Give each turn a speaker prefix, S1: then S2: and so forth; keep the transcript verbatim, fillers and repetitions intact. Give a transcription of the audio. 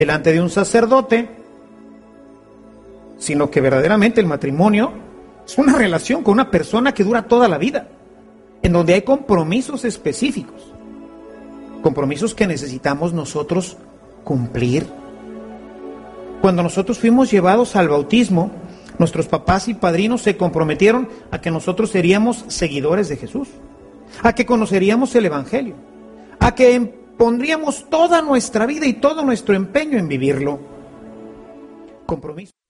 S1: delante de un sacerdote, sino que verdaderamente el matrimonio es una relación con una persona que dura toda la vida, en donde hay compromisos específicos, compromisos que necesitamos nosotros cumplir. Cuando nosotros fuimos llevados al bautismo, nuestros papás y padrinos se comprometieron a que nosotros seríamos seguidores de Jesús, a que conoceríamos el Evangelio, a que pondríamos toda nuestra vida y todo nuestro empeño en vivirlo. Compromiso.